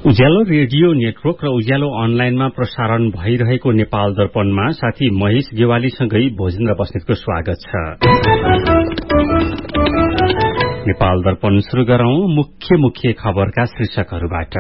उज्यालो radio network र उज्यालो अनलाइनमा प्रसारण भइरहेको नेपाल दर्पणमा साथी महेश गेवालीसँगै भोजेन्द्र बस्नेतको स्वागत छ। नेपाल दर्पण शुरू गरौं मुख्य खबरका शीर्षकहरूबाट।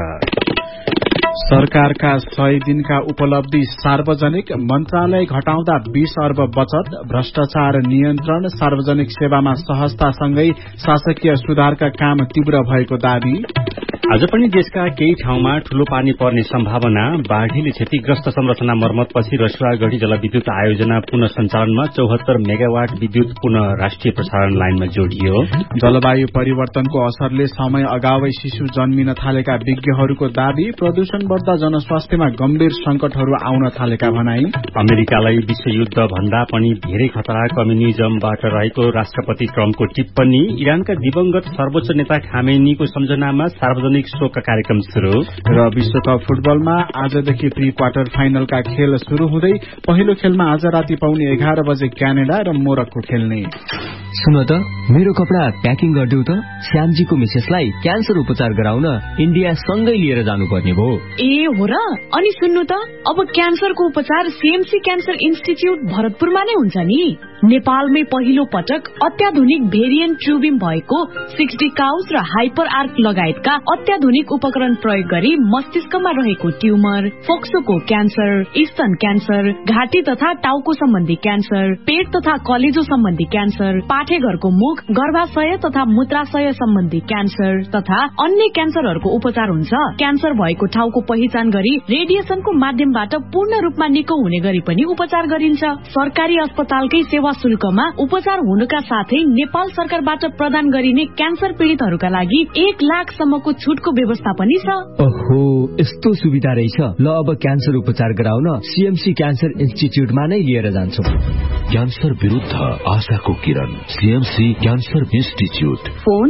सरकारका 100 दिनका उपलब्धि सार्वजनिक, मन्त्रालय घटाउँदा 20 अर्ब बचत, भ्रष्टाचार नियन्त्रण, सार्वजनिक सेवामा सहजतासँगै शासकीय सुधारका काम तीव्र भएको दावी। आज पनि देशका केही ठाउँमा ठूलो पानी पर्ने सम्भावना, बाढ़ीले क्षतिग्रस्त संरचना मर्मतपछि रसुवागढ़ी जलविद्युत आयोजना पुनः सञ्चालनमा 74 मेगावाट विद्युत पुनः राष्ट्रिय प्रसारण लाइनमा जोडियो। जलवायु परिवर्तनको असरले समय अगावै शिशु जन्मिन थालेका विज्ञहरूको दावी, प्रदूषण बढ्दा जनस्वास्थ्यमा गम्भीर संकटहरू आउन थालेका भनाई। अमेरिकालाई विश्वयुद्ध भन्दा पनि धेरै खतरा कम्युनिजमबाट रहेको राष्ट्रपति ट्रम्पको टिप्पणी, इरानका दिवंगत सर्वोच्च नेता खामेनीको सम्झनामा सार्वजनिक शोकका कार्यक्रम शुरू। र विश्वकप फुटबलमा आजदेखि प्री क्वार्टर फाइनलका खेल शुरू हुँदै पहिलो खेलमा आज राति पाउने 11 बजे क्यानाडा र मोरक्को खेल्ने। सुन त, मेरो कपडा प्याकिङ गरिदेऊ त। श्यामजीको मिसेसलाई क्यान्सर उपचार गराउन इन्डिया सँगै लिएर जानुपर्ने भयो। ए हो र? अनि सुन्नु त, अब क्यान्सरको उपचार सीएमसी क्यान्सर इन्स्टिच्युट भरतपुरमा नै हुन्छ नि। नेपालमै पहिलो पटक अत्याधुनिक भेरिएन्ट ट्युबिम भएको 60 काउस र हाइपर आर्क लगायतका अत्याधुनिक उपकरण प्रयोग गरी मस्तिष्कमा रहेको ट्युमर, फोक्सोको क्यान्सर, स्तन क्यान्सर, घाँटी तथा टाउको सम्बन्धी क्यान्सर, पेट तथा कलेजो सम्बन्धी क्यान्सर, पाठेघरको मुख, गर्भाशय तथा मूत्राशय सम्बन्धी क्यान्सर तथा अन्य क्यान्सरहरूको उपचार हुन्छ। क्यान्सर भएको ठाउँको पहिचान गरी रेडिएसनको माध्यमबाट पूर्ण रूपमा निको हुने गरी पनि उपचार गरिन्छ। सरकारी अस्पतालकै सेवा शुल्कमा उपचार हुनुका साथै नेपाल सरकारबाट प्रदान गरिने क्यान्सर पीड़ितहरूका लागि 1 लाख सम्मको छुटको व्यवस्था पनि छ। ओहो, यस्तो सुविधा रहेछ। ल, अब क्यान्सर उपचार गराउन सीएमसी क्यान्सर इन्स्टिच्युटमा नै लिएर जान्छौं। क्यान्सर विरुद्ध आशाको किरण, CMC cancer institute. Phone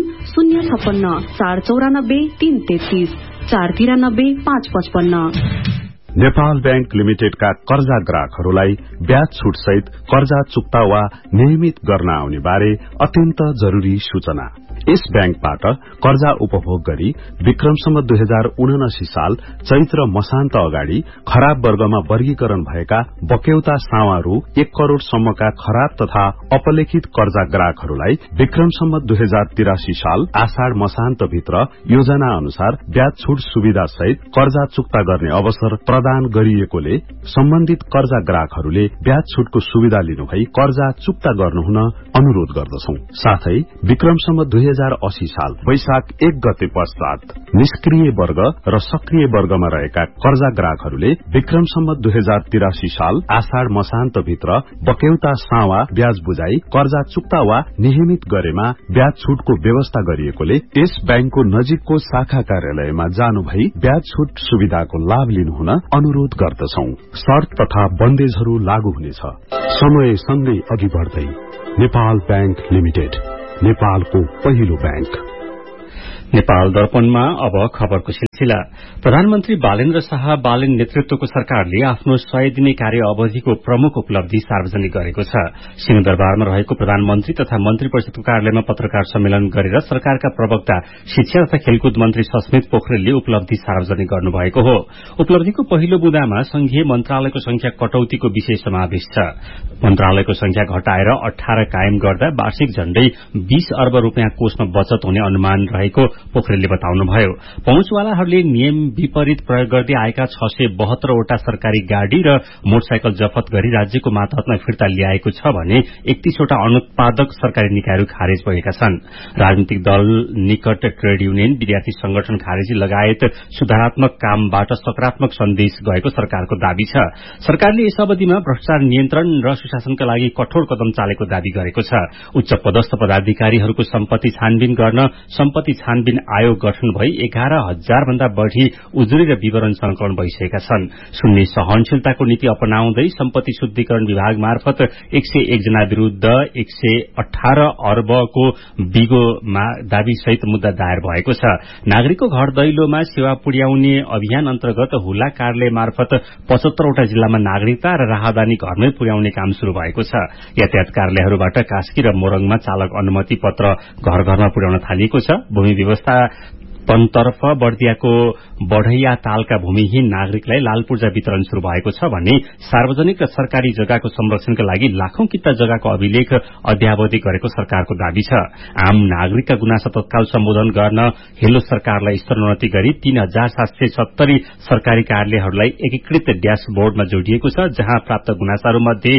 056 494 333 493 555। Nepal bank लिमिटेडका कर्जा ग्राहकहरूलाई ब्याज छुट सहित कर्जा चुक्ता वा नियमित गर्न आउने बारे अत्यन्त जरूरी सूचना। यस बैंकबाट कर्जा उपभोग गरी विक्रमसम्म 2079 साल चैत्र मसान्त अगाडि खराब वर्गमा वर्गीकरण भएका बक्यौता सावा रु 1 करोड़ सम्मका खराब तथा अपलेखित कर्जा ग्राहकहरूलाई विक्रमसम्म 2083 साल आषाढ़ मसान्त भित्र योजना अनुसार ब्याज छुट सुविधा सहित कर्जा चुक्ता गर्ने अवसर प्रदान गरिएकोले सम्बन्धित कर्जा ग्राहकहरूले ब्याज छुटको सुविधा लिनुभई कर्जा चुक्ता गर्नुहुन अनुरोध गर्दछौं। साथै विक्रमसम्म 2080 साल वैशाख 1 गते पश्चात निष्क्रिय वर्ग र सक्रिय वर्गमा रहेका कर्जा ग्राहकहरूले विक्रमसम्म 2083 साल आषाढ़ मसान्त भित्र बक्यौता सावा ब्याज बुझाई कर्जा चुक्ता वा नियमित गरेमा ब्याज छुटको व्यवस्था गरिएकोले यस बैंकको नजिकको शाखा कार्यालयमा जानु भई ब्याज छुट सुविधाको लाभ लिनुहुन अनुरोध गर्दछौं। शर्त तथा बन्देजहरू लागू हुनेछ। समय सँगै अघि बढ्दै नेपाल बैंक लिमिटेड, नेपालको पहिलो बैंक। नेपाल दर्पणमा अब खबरको सिलसिला। प्रधानमन्त्री बालेन्द्र शाह बालेन नेतृत्वको सरकारले आफ्नो 100 दिने कार्य अवधिको प्रमुख उपलब्धि सार्वजनिक गरेको छ। सिंहदरबारमा रहेको प्रधानमन्त्री तथा मन्त्री परिषदको कार्यालयमा पत्रकार सम्मेलन गरेर सरकारका प्रवक्ता शिक्षा तथा खेलकुद मन्त्री सस्मित पोखरेलले उपलब्धि सार्वजनिक गर्नुभएको हो। उपलब्धिको पहिलो बुँदामा संघीय मन्त्रालयको संख्या कटौतीको विषय समावेश छ। मन्त्रालयको संख्या घटाएर 18 कायम गर्दा वार्षिक झण्डै 20 अर्ब रूपियाँ कोषमा बचत हुने अनुमान रहेको पोखरेलले बताउनुभयो। पहुँचवालाहरूले नियम विपरीत प्रयोग गर्दै आएका 672 वटा सरकारी गाड़ी र मोटरसाइकल जफत गरी राज्यको मातहतमा फिर्ता ल्याएको छ भने 31 वटा अनुत्पादक सरकारी निकायहरू खारेज भएका छन्। राजनीतिक दल, निकट ट्रेड युनियन, विद्यार्थी संगठन खारेजी लगायत सुधारात्मक कामबाट सकारात्मक सन्देश गएको सरकारको दावी छ। सरकारले यस अवधिमा भ्रष्टाचार नियन्त्रण र सुशासनका लागि कठोर कदम चालेको दावी गरेको छ। उच्च पदस्थ पदाधिकारीहरूको सम्पत्ति छानबिन गर्न सम्पत्ति छानबिन आयोग गठन भई 11,000 भन्दा बढ़ी उजुरी र विवरण संकलन भइसकेका छन्। शून्य सहनशीलताको नीति अपनाउँदै सम्पत्ति शुद्धिकरण विभाग मार्फत 101 जना विरूद्ध 118 अर्बको बिगोमा दावी सहित मुद्दा दायर भएको छ। नागरिकको घर दैलोमा सेवा पुर्याउने अभियान अन्तर्गत हुला कार्यालय मार्फत 75 वटा जिल्लामा नागरिकता र राहदानी घरमै पुर्याउने काम शुरू भएको छ। यातायात कार्यालयहरूबाट कास्की र मोरङमा चालक अनुमति पत्र घर घरमा पुर्याउन थालिएको छ। भूमि व्यवस्था वनतर्फ बर्दियाको बढ़ैया तालका भूमिहीन नागरिकलाई लाल पूर्जा वितरण शुरू भएको छ भने सार्वजनिक र सरकारी जग्गाको संरक्षणका लागि लाखौं किता जग्गाको अभिलेख अध्यावधि गरेको सरकारको दावी छ। आम नागरिकका गुनासो तत्काल सम्बोधन गर्न हिल्लो सरकारलाई स्तरोन्नति गरी 3770 सरकारी कार्यालयहरूलाई एकीकृत ड्याशबोर्डमा जोडिएको छ, जहाँ प्राप्त गुनासाहरूमध्ये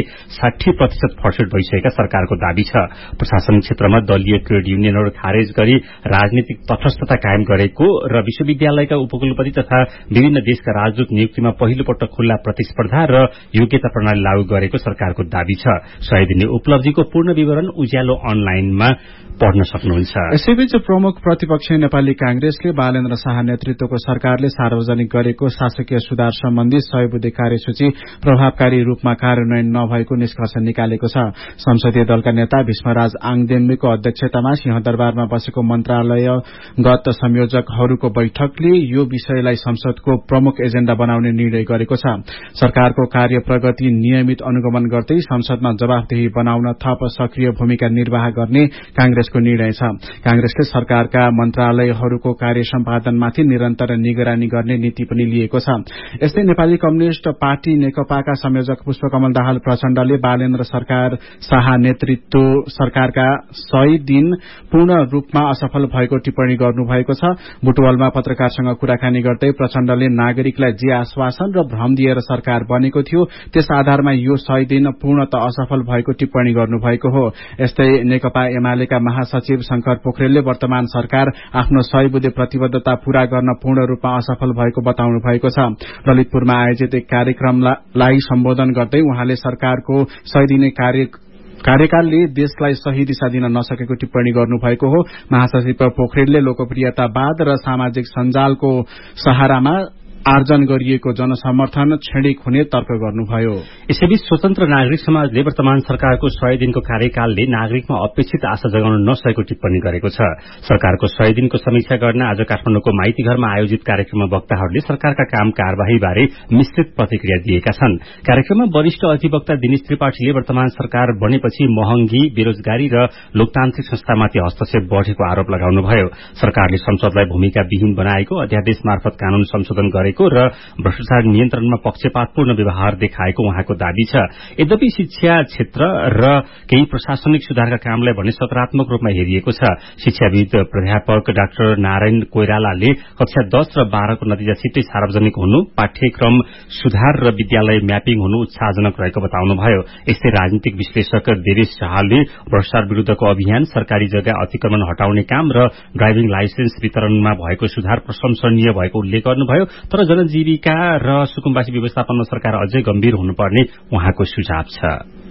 60% फर्सेट भइसकेका सरकारको दावी छ। प्रशासनिक क्षेत्रमा दलीय ट्रेड युनियनहरू खारेज गरी राजनीतिक तटस्थता कायम गरेको र विश्वविद्यालयका उपकुलपति तथा विभिन्न देशका राजदूत नियुक्तिमा पहिलो पटक खुल्ला प्रतिस्पर्धा र योग्यता प्रणाली लागू गरेको सरकारको दावी छ। 100 दिने उपलब्धिको पूर्ण विवरण उज्यालो अनलाइनमा पढ्न सक्नुहुन्छ। यसैबीच प्रमुख प्रतिपक्षी नेपाली कांग्रेसले बालेन्द्र शाह नेतृत्वको सरकारले सार्वजनिक गरेको शासकीय सुधार सम्बन्धी 100 बुँदे कार्यसूची प्रभावकारी रूपमा कार्यान्वयन नभएको निष्कर्ष निकालेको छ। संसदीय दलका नेता भीष्मराज आङदेन्मीको अध्यक्षतामा सिंहदरबारमा बसेको मन्त्रालयगत संयोजकहरूको बैठकले यो विषयलाई संसदको प्रमुख एजेण्डा बनाउने निर्णय गरेको छ। सरकारको कार्य प्रगति नियमित अनुगमन गर्दै संसदमा जवाफदेही बनाउन थप सक्रिय भूमिका निर्वाह गर्ने कांग्रेसको निर्णय छ। कांग्रेसले सरकारका मन्त्रालयहरूको कार्य सम्पादनमाथि निरन्तर निगरानी गर्ने नीति पनि लिएको छ। यस्तै नेपाली कम्युनिष्ट पार्टी नेकपाका संयोजक पुष्पकमल दाहाल प्रचण्डले बालेन्द्र शाह नेतृत्व सरकारका 100 दिन पूर्ण रूपमा असफल भएको टिप्पणी गर्नुभएको छ। बुटवलमा पत्रकारसँग कुराकानी गर्दै प्रचण्डले नागरिकलाई जे आश्वासन र भ्रम दिएर सरकार बनेको थियो त्यस आधारमा यो 100 दिन पूर्णत असफल भएको टिप्पणी गर्नुभएको हो। यस्तै नेकपा एमालेका महासचिव शंकर पोखरेलले वर्तमान सरकार आफ्नो 100 बुँदे प्रतिबद्धता पूरा गर्न पूर्ण रूपमा असफल भएको बताउनु भएको छ। ललितपुरमा आयोजित एक कार्यक्रमलाई सम्बोधन गर्दै उहाँले सरकारको 100 दिने कार्यकालले देशलाई सही दिशा दिन नसकेको टिप्पणी गर्नुभएको हो। महासचिव पोखरेलले लोकप्रियतावाद र सामाजिक सञ्जालको सहारामा आर्जन गरिएको जनसमर्थन क्षणिक हुने तर्क गर्नुभयो। यसैबीच स्वतन्त्र नागरिक समाजले वर्तमान सरकारको 100 दिनको कार्यकालले नागरिकमा अपेक्षित आशा जगाउन नसकेको टिप्पणी गरेको छ। सरकारको 100 दिनको समीक्षा गर्न आज काठमाडौँको माइतीघरमा आयोजित कार्यक्रममा वक्ताहरूले सरकारका काम कारवाहीबारे मिश्रित प्रतिक्रिया दिएका छन्। कार्यक्रममा वरिष्ठ अधिवक्ता दिनेश त्रिपाठीले वर्तमान सरकार बनेपछि महँगी, बेरोजगारी र लोकतान्त्रिक संस्थामाथि हस्तक्षेप बढ़ेको आरोप लगाउनुभयो। सरकारले संसदलाई भूमिकाविहीन बनाएको, अध्यादेश मार्फत कानून संशोधन गरेको र भ्रष्टाचार नियन्त्रणमा पक्षपातपूर्ण व्यवहार देखाएको उहाँको दावी छ। यद्यपि शिक्षा क्षेत्र र केही प्रशासनिक सुधारका कामलाई भने सकारात्मक रूपमा हेरिएको छ। शिक्षाविद प्राध्यापक डाक्टर नारायण कोइरालाले कक्षा 10 र 12 को नतिजा छिट्टै सार्वजनिक हुनु, पाठ्यक्रम सुधार र विद्यालय म्यापिङ हुनु उत्साहजनक रहेको बताउनुभयो। यस्तै राजनीतिक विश्लेषक देवेश शाहले भ्रष्टाचार विरूद्धको अभियान, सरकारी जग्गा अतिक्रमण हटाउने काम र ड्राइभिङ लाइसेन्स वितरणमा भएको सुधार प्रशंसनीय भएको उल्लेख गर्नुभयो। तर जनजीविका र सुकुम्बासी व्यवस्थापनमा सरकार अझै गम्भीर हुनुपर्ने उहाँको सुझाव छ।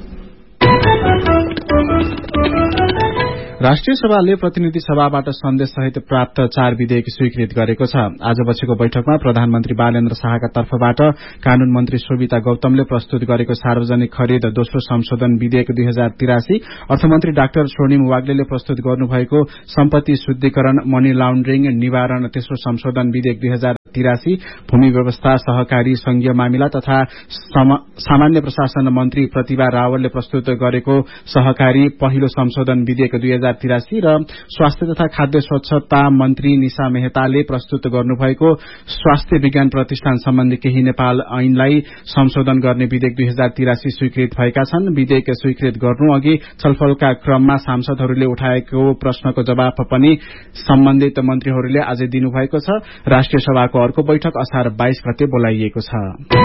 राष्ट्रिय सभाले प्रतिनिधि सभाबाट सन्देश सहित प्राप्त 4 विधेयक स्वीकृत गरेको छ। आज बसेको बैठकमा प्रधानमन्त्री बालेन्द्र शाहका तर्फबाट कानून मन्त्री शोभिता गौतमले प्रस्तुत गरेको सार्वजनिक खरिद दोस्रो संशोधन विधेयक 2083, अर्थमन्त्री डाक्टर स्वर्णिम वाग्लेले प्रस्तुत गर्नुभएको सम्पत्ति शुद्धिकरण मनी लाण्ड्रिङ निवारण तेस्रो संशोधन विधेयक 2083, भूमि व्यवस्था सहकारी संघीय मामिला तथा सामान्य प्रशासन मन्त्री प्रतिभा रावलले प्रस्तुत गरेको सहकारी पहिलो संशोधन विधेयक 2083 र स्वास्थ्य तथा खाद्य स्वच्छता मन्त्री निशा मेहताले प्रस्तुत गर्नुभएको स्वास्थ्य विज्ञान प्रतिष्ठान सम्बन्धी केही नेपाल ऐनलाई संशोधन गर्ने विधेयक 2083 स्वीकृत भएका छन्। विधेयक स्वीकृत गर्नु अघि छलफलका क्रममा सांसदहरूले उठाएको प्रश्नको जवाफ पनि सम्बन्धित मन्त्रीहरूले आजै दिनुभएको छ। राष्ट्रिय सभाको अर्को बैठक असार 22 गते बोलाइएको छ।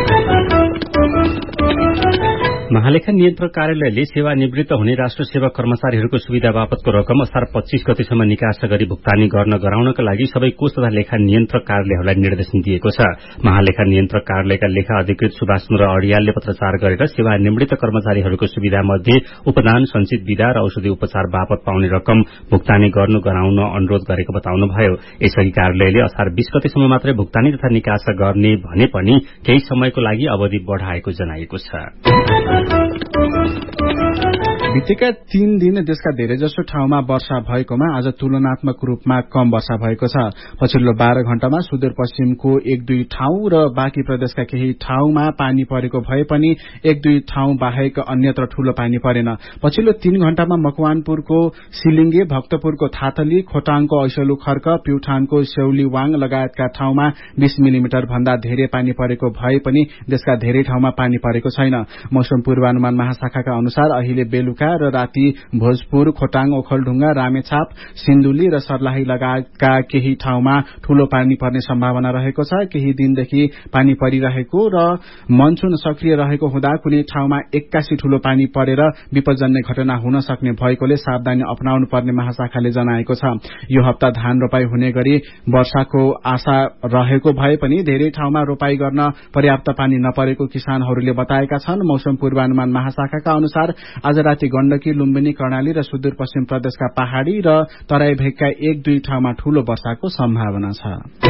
महालेखा नियन्त्रक कार्यालयले सेवानिवृत्त हुने राष्ट्र सेवा कर्मचारीहरूको सुविधा बापतको रकम असार 25 गतेसम्म निकास गरी भुक्तानी गर्न गराउनका लागि सबै कोष तथा लेखा नियन्त्रक कार्यालयहरूलाई निर्देशन दिएको छ। महालेखा नियन्त्रक कार्यालयका लेखा अधिकृत सुभाष चन्द्र अडियालले पत्रचार गरेर सेवानिवृत्त कर्मचारीहरूको सुविधा मध्ये उपदान, सञ्चित विधा र औषधि उपचार बापत पाउने रकम भुक्तानी गर्नु गराउन अनुरोध गरेको बताउनुभयो। यसअघि कार्यालयले असार 20 गतेसम्म मात्रै भुक्तानी तथा निकास गर्ने भने पनि केही समयको लागि अवधि बढ़ाएको जनाएको छ। बितेका 3 दिन देशका धेरैजसो ठाउँमा वर्षा भएकोमा आज तुलनात्मक रूपमा कम वर्षा भएको छ। पछिल्लो 12 घण्टामा सुदूरपश्चिमको 1-2 ठाउँ र बाँकी प्रदेशका केही ठाउँमा पानी परेको भए पनि 1-2 ठाउँ बाहेक अन्यत्र ठूलो पानी परेन। पछिल्लो 3 घण्टामा मकवानपुरको सिलिङ्गे, भक्तपुरको थातली, खोटाङको ऐसलु खर्क, प्युठानको स्यौलीवाङ लगायतका ठाउँमा 20 मिलिमिटर भन्दा धेरै पानी परेको भए पनि देशका धेरै ठाउँमा पानी परेको छैन। मौसम पूर्वानुमान महाशाखाका अनुसार अहिले बेलुका र राति भोजपुर, खोटाङ, ओखलढुङ्गा, रामेछाप, सिन्धुली र सर्लाही लगायतका केही ठाउँमा ठूलो पानी पर्ने सम्भावना रहेको छ। केही दिनदेखि पानी परिरहेको र मनसुन सक्रिय रहेको हुँदा कुनै ठाउँमा एक्कासी ठूलो पानी परेर विपदजन्य घटना हुन सक्ने भएकोले सावधानी अपनाउनु पर्ने महाशाखाले जनाएको छ। यो हप्ता धान रोपाई हुने गरी वर्षाको आशा रहेको भए पनि धेरै ठाउँमा रोपाई गर्न पर्याप्त पानी नपरेको किसानहरूले बताएका छन्। मौसम पूर्वानुमान महाशाखाका अनुसार आज राति गण्डकी, लुम्बिनी, कर्णाली र सुदूरपश्चिम प्रदेशका पहाड़ी र तराई भेगका 1-2 ठाउँमा ठूलो वर्षाको सम्भावना छ।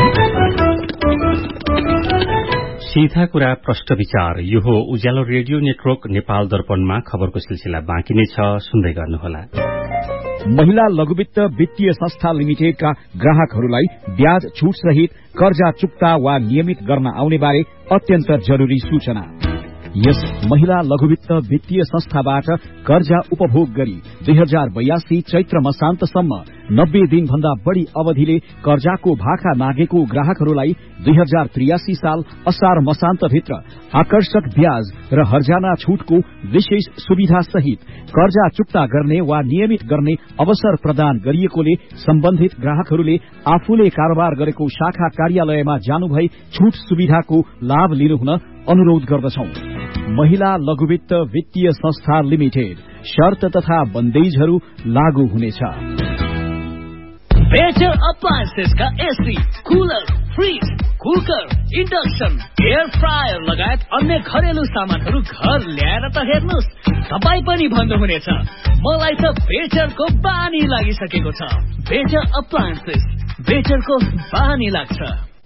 सीधा कुरा प्रष्ट विचार। यो हो उज्यालो रेडियो नेटवर्क नेपाल दर्पणमा खबरको सिलसिला बाँकी नै छ, सुन्दै गर्नुहोला। महिला लघुवित्त वित्तीय संस्था लिमिटेडका ग्राहकहरूलाई ब्याज छूट सहित कर्जा चुक्ता वा नियमित गर्न आउने बारे अत्यन्त जरूरी सूचना। यस महिला लघुवित्त वित्तीय संस्थाबाट कर्जा उपभोग गरी 2082 चैत्र मसान्तसम्म 90 दिन भन्दा बढ़ी अवधिले कर्जाको भाका मागेको ग्राहकहरूलाई 2083 साल असार मसान्तभित्र आकर्षक ब्याज र हर्जाना छूटको विशेष सुविधा सहित कर्जा चुक्ता गर्ने वा नियमित गर्ने अवसर प्रदान गरिएकोले सम्बन्धित ग्राहकहरूले आफूले कारोबार गरेको शाखा कार्यालयमा जानुभई छूट सुविधाको लाभ लिनुहुन अनुरोध गर्दछौं। महिला लघुवित्त वित्तीय संस्था लिमिटेड, शर्त तथा बन्देजहरू लागू हुनेछ। Better अप्लायन्सेसका AC, cooler, fridge, cooker, induction, air fryer लगायत अन्य घरेलु सामानहरू घर ल्याएर त हेर्नुहोस्, तपाईँ पनि भन्नुहुनेछ मलाई त बेटरको बानी लागिसकेको छ। बेटर अप्लायन्सेस, बेटरको बानी लाग्छ।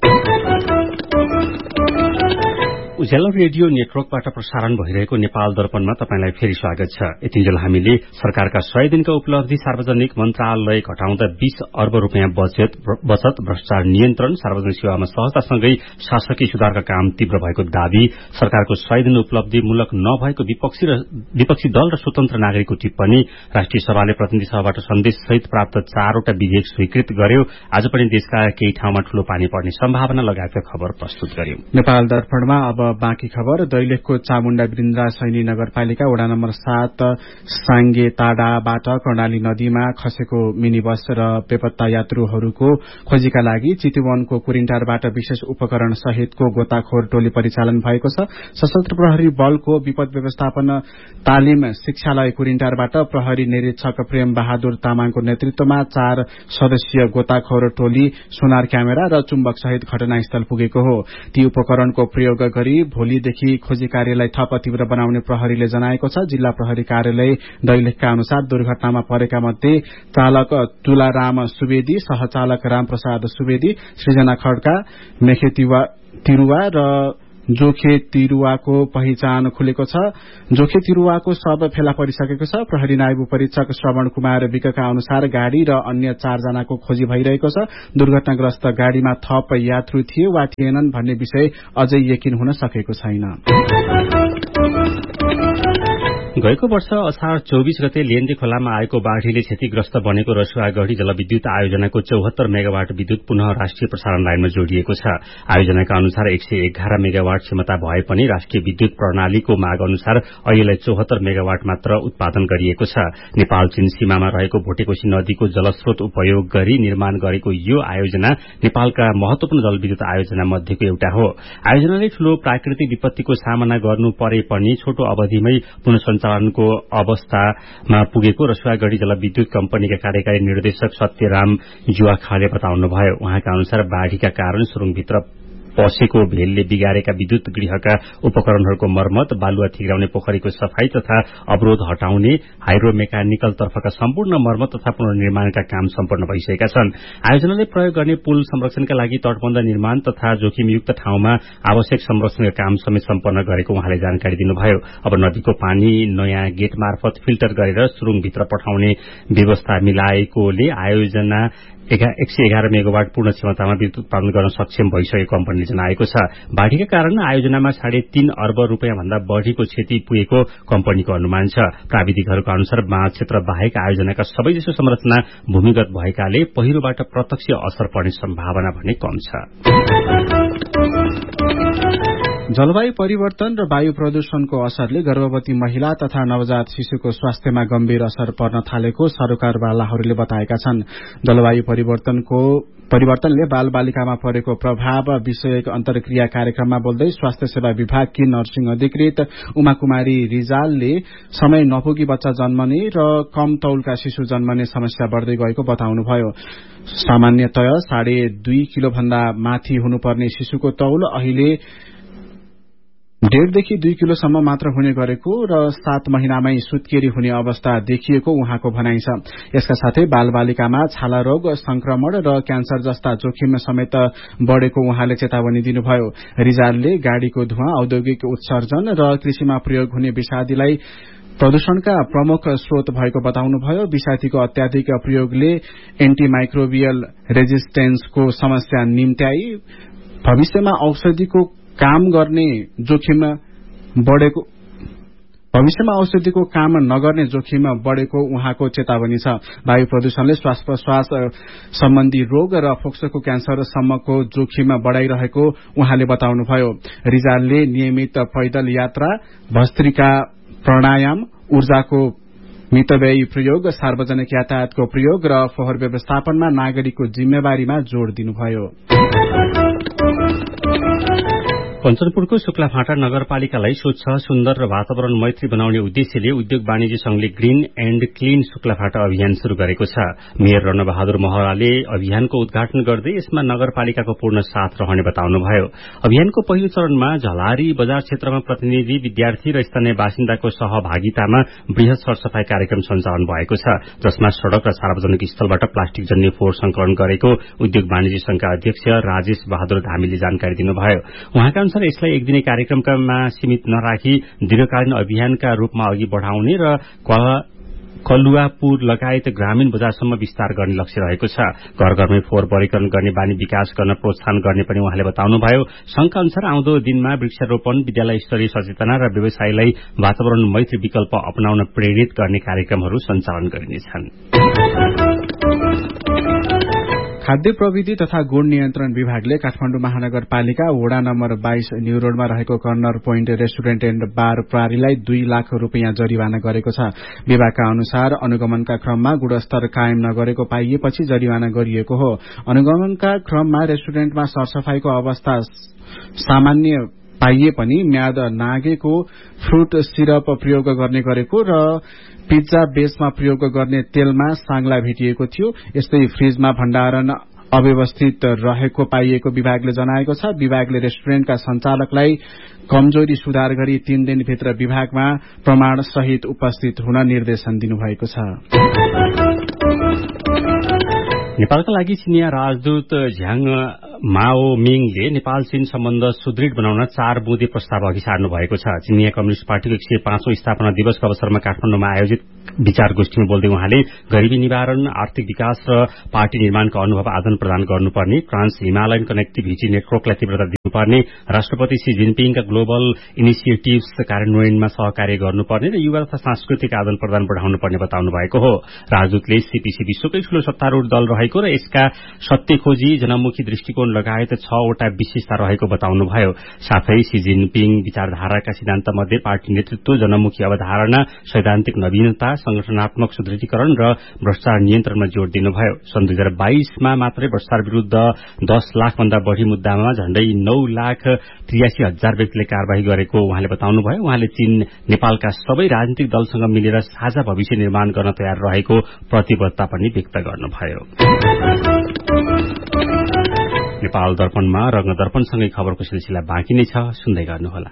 उज्यालो रेडियो नेटवर्कबाट प्रसारण भइरहेको नेपाल दर्पणमा तपाईंलाई फेरि स्वागत छ। यतिन्जेल हामीले सरकारका 100 दिनका उपलब्धि, सार्वजनिक मन्त्रालय घटाउँदा 20 अर्ब रुपियाँ बचत, भ्रष्टाचार नियन्त्रण, सार्वजनिक सेवामा सहजतासँगै शासकीय सुधारका काम तीव्र भएको दावी, सरकारको 100 दिन उपलब्धि मूलक नभएको विपक्षी दल र स्वतन्त्र नागरिकको टिप्पणी, राष्ट्रिय सभाले प्रतिनिधि सभाबाट सन्देशसहित प्राप्त 4वटा विधेयक स्वीकृत गर्यो, आज पनि देशका केही ठाउँमा ठूलो पानी पर्ने सम्भावना लगायतका खबर प्रस्तुत गर्यो। नेपाल दर्पणमा अब बाँकी खबर। दैलेखको चामुण्डा वृन्दा सैनी नगरपालिका वडा नम्बर 7 साङ्गे ताडाबाट कर्णाली नदीमा खसेको मिनी बस र बेपत्ता यात्रुहरूको खोजीका लागि चितवनको कुरिन्टारबाट विशेष उपकरण सहितको गोताखोर टोली परिचालन भएको छ। सशस्त्र प्रहरी बलको विपद व्यवस्थापन तालिम शिक्षालय कुरिन्टारबाट प्रहरी निरीक्षक प्रेम बहादुर तामाङको नेतृत्वमा 4 सदस्यीय गोताखोर टोली सोनार क्यामेरा र चुम्बक सहित घटनास्थल पुगेको हो। ती उपकरणको प्रयोग गरी भोलिदेखि खोजी कार्यलाई थप तीव्र बनाउने प्रहरीले जनाएको छ। जिल्ला प्रहरी कार्यालय दैलेखका अनुसार दुर्घटनामा परेका मध्ये चालक तुलाराम सुवेदी, सहचालक रामप्रसाद सुवेदी, सृजना खड्का, मेखे तिरुवा र जोखे तिरुवाको पहिचान खुलेको छ। जोखे तिरुवाको शव फेला परिसकेको छ। प्रहरी नायब उपरीक्षक श्रवण कुमार विकका अनुसार गाड़ी र अन्य 4 जनाको खोजी भइरहेको छ। दुर्घटनाग्रस्त गाड़ीमा थप यात्रु थिए वा थिएनन् भन्ने विषय अझै यकिन हुन सकेको छैन। गएको वर्ष असार 24 गते लेन्दी खोलामा आएको बाढ़ीले क्षतिग्रस्त बनेको रसुवागढ़ी जलविद्युत आयोजनाको 74 मेगावाट विद्युत पुनः राष्ट्रिय प्रसारण लाइनमा जोडिएको छ। आयोजनाका अनुसार 111 मेगावाट क्षमता भए पनि राष्ट्रिय विद्युत प्रणालीको माग अनुसार अहिलेलाई 74 मेगावाट मात्र उत्पादन गरिएको छ। नेपाल चीन सीमामा रहेको भोटेकोशी नदीको जलस्रोत उपयोग गरी निर्माण गरेको यो आयोजना नेपालका महत्वपूर्ण जलविद्युत आयोजना मध्येको एउटा हो। आयोजनाले ठूलो प्राकृतिक विपत्तिको सामना गर्नु परे पनि छोटो अवधिमै पुनः को अवस्थामा पुगेको रसुवागढ़ी जलविद्युत कम्पनीका कार्यकारी निर्देशक सत्यराम जुवाखाले बताउनुभयो। उहाँका अनुसार बाढ़ीका कारण सुरुङभित्र पसेको भेलले बिगारेका विद्युत गृहका उपकरणहरूको मर्मत, बालुवा ठिक्राउने पोखरीको सफाई तथा अवरोध हटाउने, हाइड्रोमेकानिकल तर्फका सम्पूर्ण मर्मत तथा पुनर्निर्माणका काम सम्पन्न भइसकेका छन्। आयोजनाले प्रयोग गर्ने पुल संरक्षणका लागि तटबन्ध निर्माण तथा जोखिमयुक्त ठाउँमा आवश्यक संरक्षणका काम समेत सम्पन्न गरेको उहाँले जानकारी दिनुभयो। अब नदीको पानी नयाँ गेट मार्फत फिल्टर गरेर सुरुङभित्र पठाउने व्यवस्था मिलाएकोले आयोजना 111 मेगावाट पूर्ण क्षमतामा विद्युत उत्पादन गर्न सक्षम भइसकेको कम्पनीले जनाएको छ। बाढ़ीका कारण आयोजनामा 3.5 अर्ब रुपियाँ भन्दा बढ़ीको क्षति पुगेको कम्पनीको अनुमान छ। प्राविधिकहरूको अनुसार बाँध क्षेत्र बाहेक आयोजनाका सबैजसो संरचना भूमिगत भएकाले पहिरोबाट प्रत्यक्ष असर पर्ने सम्भावना भने कम छ। जलवायु परिवर्तन र वायु प्रदूषणको असरले गर्भवती महिला तथा नवजात शिशुको स्वास्थ्यमा गम्भीर असर पर्न थालेको सरकारवालाहरूले बताएका छन्। जलवायु परिवर्तनले बाल बालिकामा परेको प्रभाव विषयक अन्तर्क्रिया कार्यक्रममा बोल्दै स्वास्थ्य सेवा विभागकी नर्सिङ अधिकृत उमा कुमारी रिजालले समय नपुगी बच्चा जन्मने र कम तौलका शिशु जन्मने समस्या बढ़दै गएको बताउनुभयो। सामान्यतया 2.5 किलो भन्दा माथि हुनुपर्ने शिशुको तौल अहिले 1.5 देखि 2 किलोसम्म मात्र हुने गरेको र 7 महिनामै सुत्केरी हुने अवस्था देखिएको उहाँको भनाइ छ। यसका साथै बालबालिकामा छाला रोग, संक्रमण र क्यान्सर जस्ता जोखिम समेत बढ़ेको उहाँले चेतावनी दिनुभयो। रिजालले गाड़ीको धुवाँ, औद्योगिक उत्सर्जन र कृषिमा प्रयोग हुने विषादीलाई प्रदूषणका प्रमुख स्रोत भएको बताउनुभयो। विषादीको अत्याधिक प्रयोगले एन्टीमाइक्रोबियल रेजिस्टेन्सको समस्या निम्त्याई भविष्यमा औषधिको काम नगर्ने जोखिम बढ़ेको उहाँको चेतावनी छ। वायु प्रदूषणले श्वास प्रश्वास सम्बन्धी रोग र फोक्सोको क्यान्सर सम्मको जोखिम बढ़ाइरहेको उहाँले बताउनुभयो। रिजालले नियमित पैदल यात्रा, भस्त्रिका प्राणायाम, ऊर्जाको मितव्ययी प्रयोग, सार्वजनिक यातायातको प्रयोग र फोहोर व्यवस्थापनमा नागरिकको जिम्मेवारीमा जोड़ दिनुभयो। कञ्चनपुरको शुक्लाफाँटा नगरपालिकालाई स्वच्छ, सुन्दर र वातावरण मैत्री बनाउने उद्देश्यले उद्योग वाणिज्य संघले ग्रीन एण्ड क्लीन शुक्लाफाँटा अभियान शुरू गरेको छ। मेयर रणबहादुर महराले अभियानको उद्घाटन गर्दै यसमा नगरपालिकाको पूर्ण साथ रहने बताउनुभयो। अभियानको पहिलो चरणमा झलारी बजार क्षेत्रमा प्रतिनिधि, विद्यार्थी र स्थानीय बासिन्दाको सहभागितामा वृहत सरसफाई कार्यक्रम सञ्चालन भएको छ, जसमा सड़क र सार्वजनिक स्थलबाट प्लास्टिक जन्य फोहोर संकलन गरेको उद्योग वाणिज्य संघका अध्यक्ष राजेश बहादुर धामीले जानकारी दिनुभयो। उहाँका अनुसार यसलाई एक दिने कार्यक्रममा सीमित नराखी दीर्घकालीन अभियानका रूपमा अघि बढ़ाउने र कलुवापुर लगायत ग्रामीण बजारसम्म विस्तार गर्ने लक्ष्य रहेको छ। घर घरमै फोहोर वर्गीकरण गर्ने बानी विकास गर्न प्रोत्साहन गर्ने पनि उहाँले बताउनुभयो। संघका अनुसार आउँदो दिनमा वृक्षारोपण, विद्यालय स्तरीय सचेतना र व्यवसायलाई वातावरण मैत्री विकल्प अपनाउन प्रेरित गर्ने कार्यक्रमहरू सञ्चालन गरिनेछन्। खाद्य प्रविधि तथा गुण नियन्त्रण विभागले काठमाडौँ महानगरपालिका वडा नम्बर 22 न्यू रोडमा रहेको कर्नर पोइन्ट रेस्टुरेन्ट एण्ड बार प्रहरीलाई 2 लाख रुपियाँ जरिवाना गरेको छ। विभागका अनुसार अनुगमनका क्रममा गुणस्तर कायम नगरेको पाइएपछि जरिवाना गरिएको हो। अनुगमनका क्रममा रेस्टुरेन्टमा सरसफाईको अवस्था सामान्य पाइए पनि म्याद नागेको फ्रूट सिरप प्रयोग गर्ने गरेको र पिज्जा बेसमा प्रयोग गर्ने तेलमा साङ्ला भेटिएको थियो। यस्तै फ्रिजमा भण्डारण अव्यवस्थित रहेको पाइएको विभागले जनाएको छ। विभागले रेस्टुरेन्टका सञ्चालकलाई कमजोरी सुधार गरी 3 दिनभित्र विभागमा प्रमाण सहित उपस्थित हुन निर्देशन दिनुभएको छ। नेपालका लागि चिनिया राजदूत झ्याङ माओमिङले नेपाल चीन सम्बन्ध सुदृढ बनाउन 4 बुँदे प्रस्ताव अघि सार्नु भएको छ। चिनिया कम्युनिष्ट पार्टीको 105औं स्थापना दिवसको अवसरमा काठमाडौँमा आयोजित विचार गोष्ठीमा बोल्दै उहाँले गरीबी निवारण, आर्थिक विकास र पार्टी निर्माणको अनुभव आदान प्रदान गर्नुपर्ने, ट्रान्स हिमालयन कनेक्टिभिटी नेटवर्कलाई तीव्रता दिनुपर्ने, राष्ट्रपति सी जिनपिङका ग्लोबल इनिसिएटिभ्स कार्यान्वयनमा सहकार्य गर्नुपर्ने र युवा तथा सांस्कृतिक आदान प्रदान बढ़ाउनु पर्ने बताउनु भएको हो। राजदूतले सीपीसी विश्वकै ठूलो सत्तारूढ़ दल रहेको र यसका सत्य खोजी, जनमुखी दृष्टिकोण लगायत 6 वटा विशेषता रहेको बताउनुभयो। साथै सी जिनपिङ विचारधाराका सिद्धान्त मध्ये पार्टी नेतृत्व, जनमुखी अवधारणा, सैद्धान्तिक नवीनता, संगठनात्मक सुदृढीकरण र भ्रष्टाचार नियन्त्रणमा जोड़ दिनुभयो। सन् 2022मा मात्रै भ्रष्टाचार विरूद्ध 10 लाख भन्दा बढ़ी मुद्दामा झण्डै 9,83,000 व्यक्तिले कार्यवाही गरेको उहाँले बताउनुभयो। उहाँले चीन नेपालका सबै राजनीतिक दलसँग मिलेर साझा भविष्य निर्माण गर्न तयार रहेको प्रतिबद्धता पनि व्यक्त गर्नुभयो। नेपाल दर्पणमा रंग दर्पणसँगै खबरको सिलसिला बाँकी नै छ, सुन्दै गर्नुहोला।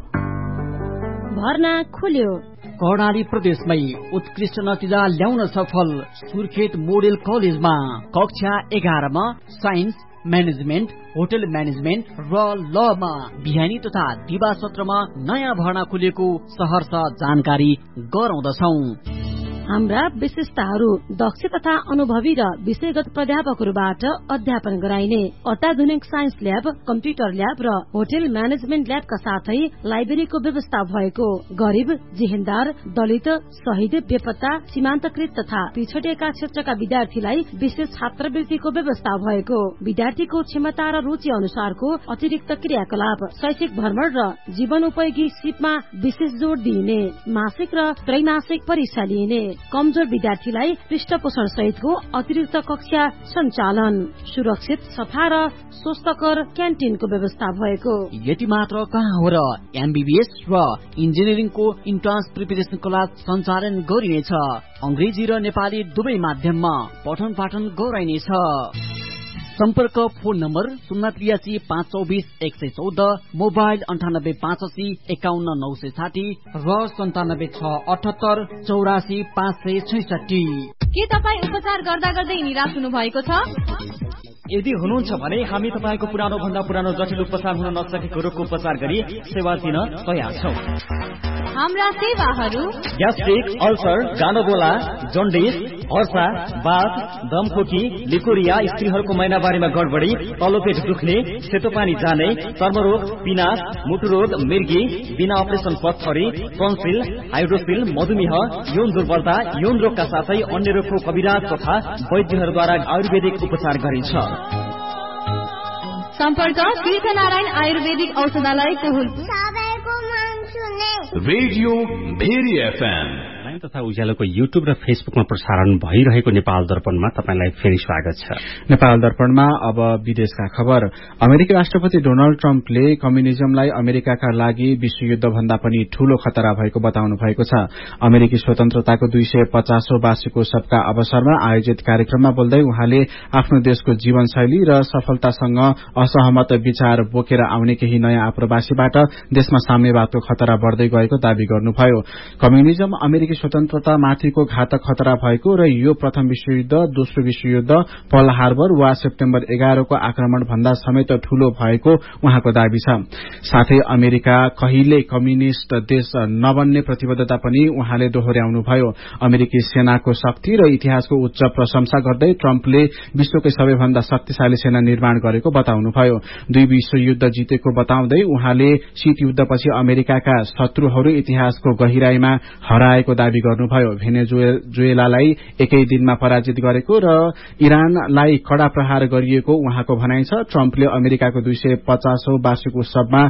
भर्ना खुल्यो। कर्णाली प्रदेशमै उत्कृष्ट नतिजा ल्याउन सफल सुर्खेत मोडेल कलेजमा कक्षा 11 मा साइन्स, म्यानेजमेन्ट, होटल म्यानेजमेन्ट र लमा बिहानी तथा दिवा सत्रमा नयाँ भर्ना खुलेको सहर्ष जानकारी गराउँदछौ। हाम्रा विशेषताहरू दक्ष तथा अनुभवी र विषयगत प्राध्यापकहरूबाट अध्यापन गराइने अत्याधुनिक साइन्स ल्याब, कम्प्युटर ल्याब र होटल म्यानेजमेन्ट ल्याबका साथै लाइब्रेरीको व्यवस्था भएको, गरिब, जेहेन्दार, दलित, शहीद, बेपत्ता, सीमान्तकृत तथा पिछडिएका क्षेत्रका विद्यार्थीलाई विशेष छात्रवृत्तिको व्यवस्था भएको, विद्यार्थीको क्षमता र रुचि अनुसारको अतिरिक्त क्रियाकलाप, शैक्षिक भ्रमण र जीवनोपयोगी सिपमा विशेष जोड़ दिइने, मासिक र त्रैमासिक परीक्षा लिइने, कमजोर विद्यार्थीलाई पृष्ठपोषण सहितको अतिरिक्त कक्षा सञ्चालन, सुरक्षित, सफा र स्वस्थकर क्यान्टिनको व्यवस्था भएको। यति मात्र कहाँ हो र एमबीबीएस र इन्जिनियरिङको इन्ट्रान्स प्रिपरेसन क्लास सञ्चालन गरिनेछ। अंग्रेजी र नेपाली दुवै माध्यममा पठन पाठन गराइनेछ। सम्पर्क फोन नम्बर 083 524 114, मोबाइल 98 85 51 960 र 97 678 84 566। के तपाईँ उपचार गर्दा गर्दै निराश हुनु भएको छ? यदि हुनुहुन्छ भने हामी तपाईँको पुरानो भन्दा पुरानो जटिल उपचार हुन नसकेको रोगको उपचार गरी सेवा दिन तयार छौं। हाम्रा सेवाहरू ग्यास्ट्रिक, अल्सर, गानोबोला, जन्डिस, हर्षा, बाथ, दमखोकी, लिकोरिया, स्त्रीहरूको महिनावारीमा गडबडी, तल्लो पेट दुख्ने, सेतो पानी जाने, चर्मरोग, पिनास, मुटुरोग, मिर्गी, बिना अपरेसन पत्थरी, टन्सिल, हाइड्रोसिल, मधुमेह, यौन दुर्बलता, यौन रोगका साथै अन्य रोगको कविराज तथा वैद्यहरूद्वारा आयुर्वेदिक उपचार गरिन्छ। सम्पर्क तीर्थनारायण आयुर्वेदिक औषधालय कुहुल। रेडियो भेरी एफएम तथा उज्यालोको युट्युब र फेसबुकमा प्रसारण भइरहेको नेपाल दर्पणमा तपाईलाई फेरि स्वागत छ। नेपाल दर्पणमा अब विदेशका खबर। अमेरिकी राष्ट्रपति डोनाल्ड ट्रम्पले कम्युनिजमलाई अमेरिकाका लागि विश्वयुद्ध भन्दा पनि ठूलो खतरा भएको बताउनु भएको छ। अमेरिकी स्वतन्त्रताको 250औं वार्षिकोत्सवका अवसरमा आयोजित कार्यक्रममा बोल्दै उहाँले आफ्नो देशको जीवनशैली र सफलतासँग असहमत विचार बोकेर आउने केही नयाँ आप्रवासीबाट देशमा साम्यवादको खतरा बढ़दै गएको दावी गर्नुभयो। कम्युनिजम अमेरिकी स्वतन्त्रतामाथिको घातक खतरा भएको र यो प्रथम विश्वयुद्ध, दोस्रो विश्वयुद्ध, पर्ल हार्बर वा सेप्टेम्बर 11 को आक्रमण भन्दा समेत ठूलो भएको उहाँको दावी छ। साथै अमेरिका कहिले कम्युनिष्ट देश नबन्ने प्रतिबद्धता पनि उहाँले दोहोर्याउनुभयो। अमेरिकी सेनाको शक्ति र इतिहासको उच्च प्रशंसा गर्दै ट्रम्पले विश्वकै सबैभन्दा शक्तिशाली सेना निर्माण गरेको बताउनुभयो। 2 विश्वयुद्ध जितेको बताउँदै उहाँले शीत युद्धपछि अमेरिकाका शत्रुहरू इतिहासको गहिराईमा हराएको दावी गर्नुभयो। भेनेजुएलालाई एकै दिनमा पराजित गरेको र इरानलाई कड़ा प्रहार गरिएको उहाँको भनाइ छ। ट्रम्पले अमेरिकाको 250औं वार्षिक उत्सवमा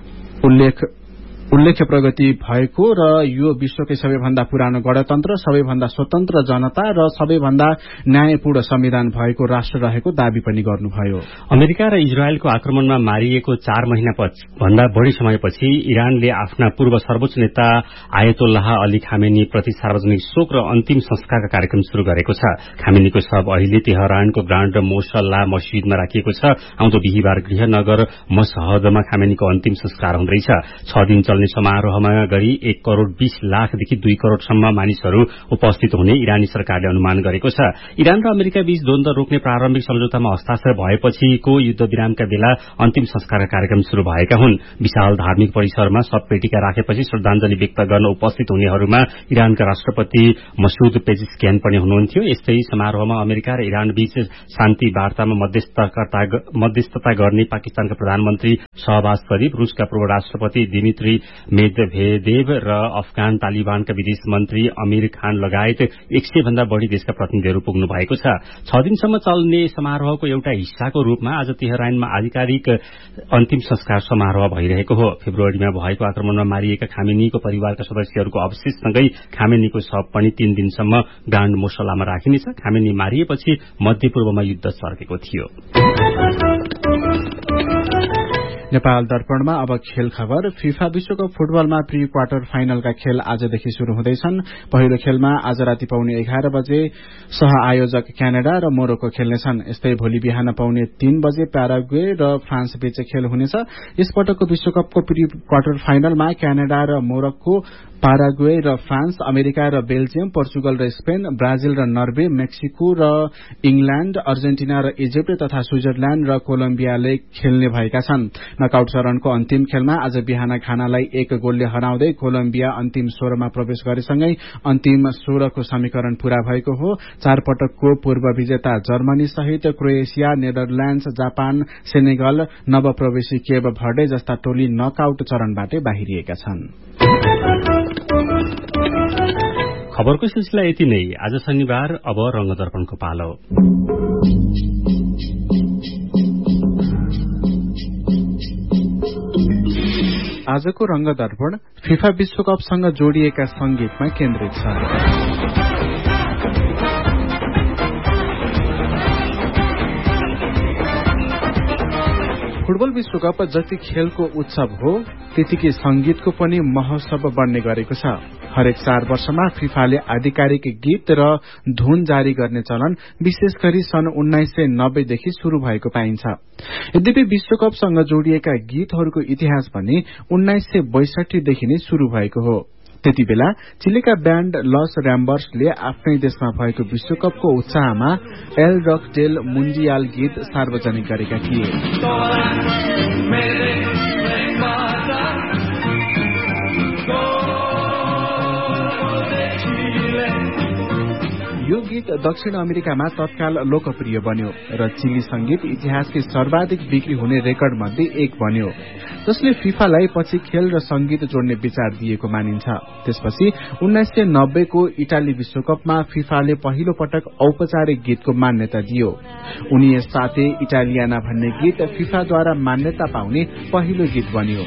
उल्लेख्य प्रगति भएको र यो विश्वकै सबैभन्दा पुरानो गणतन्त्र, सबैभन्दा स्वतन्त्र जनता र सबैभन्दा न्यायपूर्ण संविधान भएको राष्ट्र रहेको दावी पनि गर्नुभयो। अमेरिका र इजरायलको आक्रमणमा मारिएको 4 महिना भन्दा बढ़ी समयपछि इरानले आफ्ना पूर्व सर्वोच्च नेता आयतोल्लाह अली खामेनी प्रति सार्वजनिक शोक र अन्तिम संस्कारका कार्यक्रम शुरू गरेको छ। खामेनीको शव अहिले तेहरानको ग्रान्ड मोसल्ला मस्जिदमा राखिएको छ। आउँदो बिहीबार गृहनगर मशहदमा खामेनीको अन्तिम संस्कार हुँदैछ। 6 दिन समारोहमा गरी 1 करोड़ 20 लाखदेखि 2 करोड़सम्म मानिसहरू उपस्थित हुने इरानी सरकारले अनुमान गरेको छ। इरान र अमेरिका बीच द्वन्द्व रोक्ने प्रारम्भिक सम्झौतामा हस्ताक्षर भएपछिको युद्ध विरामका बेला अन्तिम संस्कारका कार्यक्रम शुरू भएका हुन्। विशाल धार्मिक परिसरमा शव पेटिका राखेपछि श्रद्धाञ्जली व्यक्त गर्न उपस्थित हुनेहरूमा इरानका राष्ट्रपति मसूद पेजिस्कियान पनि हुनुहुन्थ्यो। यस्तै समारोहमा अमेरिका र इरान बीच शान्ति वार्तामा मध्यस्थता गर्ने पाकिस्तानका प्रधानमन्त्री शहबाज शरीफ, रूसका पूर्व राष्ट्रपति दिमित्री मेदभेदेव र अफगान तालिबानका विदेश मन्त्री अमीर खान लगायत 100 भन्दा बढ़ी देशका प्रतिनिधिहरू पुग्नु भएको छ। 6 दिनसम्म चल्ने समारोहको एउटा हिस्साको रूपमा आज तेहरानमा आधिकारिक अन्तिम संस्कार समारोह भइरहेको हो। फेब्रुअरीमा भएको आक्रमणमा मारिएका खामेनीको परिवारका सदस्यहरूको अवशेषसँगै खामेनीको शव पनि 3 दिनसम्म ग्रान्ड मोसल्लामा राखिनेछ। खामेनी मारिएपछि मध्यपूर्वमा युद्ध चर्केको थियो। नेपाल दर्पणमा अब खेल खबर। फिफा विश्वकप फुटबलमा प्री क्वार्टर फाइनलका खेल आजदेखि शुरू हुँदैछन्। पहिलो खेलमा आज राति पाउने 11 बजे सह आयोजक क्यानाडा र मोरोक्को खेल्नेछन्। यस्तै भोलि बिहान पाउने 3 बजे प्याराग्वे र फ्रान्स बीच खेल हुनेछ। यसपटकको विश्वकपको प्री क्वार्टर फाइनलमा क्यानाडा र मोरोक्को, पाराग्वे र फ्रान्स, अमेरिका र बेल्जियम, पोर्चुगल र स्पेन, ब्राजिल र नर्वे, मेक्सिको र इंग्ल्याण्ड, अर्जेन्टिना र इजिप्ट तथा स्विजरल्याण्ड र कोलम्बियाले खेल्ने भएका छन्। नकआउट चरणको अन्तिम खेलमा आज बिहान घानालाई 1 गोलले हराउँदै कोलम्बिया अन्तिम 16 मा प्रवेश गरेसँगै अन्तिम 16 को समीकरण पूरा भएको हो। 4 पटकको पूर्व विजेता जर्मनी सहित Croatia, Netherlands, Japan, Senegal, नवप्रवेशी cab भर्डे जस्ता टोली नकआउट चरणबाटै बाहिरिएका छन्। खबरको सिलसिला यति नै। आज शनिबार, अब रंगदर्पणको पालो। आजको रंगदर्पण फिफा विश्वकपसँग जोडिएका संगीतमा केन्द्रित छ। फुटबल विश्वकप जति खेलको उत्सव हो त्यतिकै संगीतको पनि महोत्सव बन्ने गरेको छ। हरेक 4 वर्षमा फिफाले आधिकारिक गीत र धुन जारी गर्ने चलन विशेष गरी सन् 1990 देखि शुरू भएको पाइन्छ। यद्यपि विश्वकपसँग जोडिएका गीतहरूको इतिहास पनि 1962 देखि नै शुरू भएको हो। त्यति बेला चिलेका ब्याण्ड लस र्याम्बर्सले आफ्नै देशमा भएको विश्वकपको उत्साहमा एल रक डेल मुन्डियाल गीत सार्वजनिक गरेका थिए। यो गीत दक्षिण अमेरिकामा तत्काल लोकप्रिय बन्यो र चिली संगीत इतिहासकै सर्वाधिक बिक्री हुने रेकर्ड मध्ये एक बन्यो, जसले फिफालाई पछि खेल र संगीत जोड्ने विचार दिएको मानिन्छ। त्यसपछि 1990 को इटाली विश्वकपमा फिफाले पहिलो पटक औपचारिक गीतको मान्यता दियो। उनी साथै इटालियाना भन्ने गीत फिफाद्वारा मान्यता पाउने पहिलो गीत बन्यो।